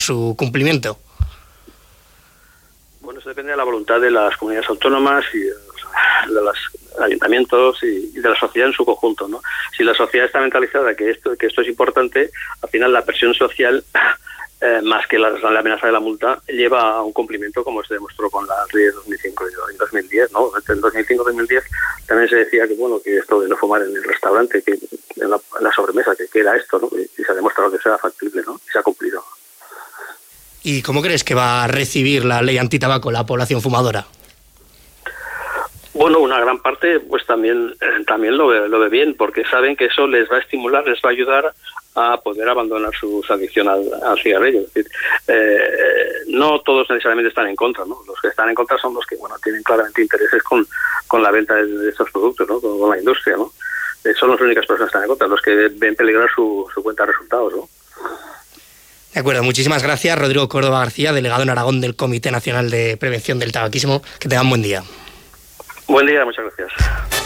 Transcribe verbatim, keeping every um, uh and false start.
su cumplimiento? Bueno, eso depende de la voluntad de las comunidades autónomas y de los ayuntamientos y de la sociedad en su conjunto, ¿no? Si la sociedad está mentalizada que esto que esto es importante, al final la presión social, eh, más que la, la amenaza de la multa, lleva a un cumplimiento, como se demostró con la ley de dos mil cinco y dos mil diez, ¿no? En dos mil cinco y dos mil diez también se decía que, bueno, que esto de no fumar en el restaurante, que en la, en la sobremesa, que, que era esto, ¿no? Y, y se ha demostrado que sea factible, ¿no? Y se ha cumplido. ¿Y cómo crees que va a recibir la ley antitabaco la población fumadora? Bueno, una gran parte pues también eh, también lo ve, lo ve bien, porque saben que eso les va a estimular, les va a ayudar a poder abandonar su adicción al, al cigarrillo. Es decir, eh, no todos necesariamente están en contra, ¿no? Los que están en contra son los que, bueno, tienen claramente intereses con, con la venta de, de estos productos, ¿no? Con, con la industria, ¿no? Eh, son las únicas personas que están en contra, los que ven peligrar su, su cuenta de resultados, ¿no? De acuerdo, muchísimas gracias, Rodrigo Córdoba García, delegado en Aragón del Comité Nacional de Prevención del Tabaquismo. Que tengan buen día. Buen día, muchas gracias.